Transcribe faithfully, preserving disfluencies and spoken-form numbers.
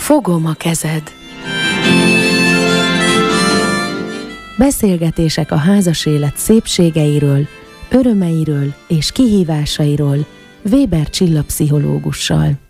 Fogom a kezed. Beszélgetések a házas élet szépségeiről, örömeiről és kihívásairól Weber Csilla pszichológussal.